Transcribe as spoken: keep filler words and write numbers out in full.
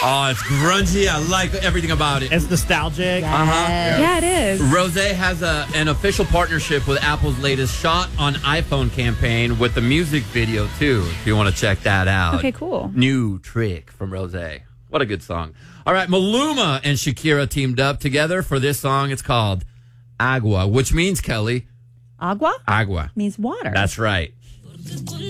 Oh, it's grungy. I like everything about it. It's nostalgic. Uh-huh. Yeah. yeah, it is. Rosé has a, an official partnership with Apple's latest Shot on iPhone campaign with the music video, too, if you want to check that out. Okay, cool. New Trick from Rosé. What a good song. All right, Maluma and Shakira teamed up together for this song. It's called Agua, which means, Kelly... Agua? Agua. Means water. That's right.